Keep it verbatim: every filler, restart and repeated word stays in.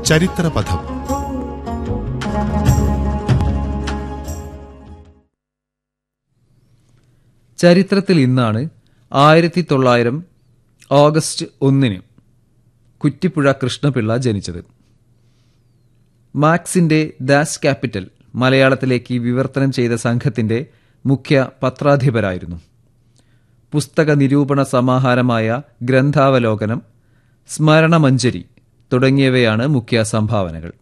ചരിത്രപഥം. ചരിത്രത്തിൽ ഇന്നാണ് ആയിരത്തി തൊള്ളായിരം ഓഗസ്റ്റ് ഒന്നിന് കുറ്റിപ്പുഴ കൃഷ്ണപിള്ള ജനിച്ചത്. മാർക്സിന്റെ ദാസ് ക്യാപിറ്റൽ മലയാളത്തിലേക്ക് വിവർത്തനം ചെയ്ത സംഘത്തിന്റെ മുഖ്യ പത്രാധിപരായിരുന്നു. പുസ്തക നിരൂപണ സമാഹാരമായ ഗ്രന്ഥാവലോകനം, സ്മരണമഞ്ജരി തുടങ്ങിയവയാണ് മുഖ്യ സംഭാവനകൾ.